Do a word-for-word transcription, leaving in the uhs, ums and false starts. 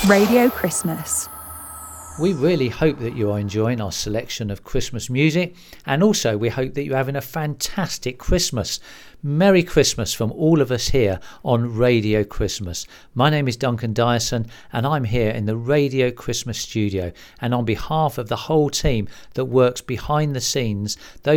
Radio Christmas. We really hope that you are enjoying our selection of Christmas music, and also we hope that you're having a fantastic Christmas. Merry Christmas from all of us here on Radio Christmas. My name is Duncan Dyson and I'm here in the Radio Christmas studio, and on behalf of the whole team that works behind the scenes, those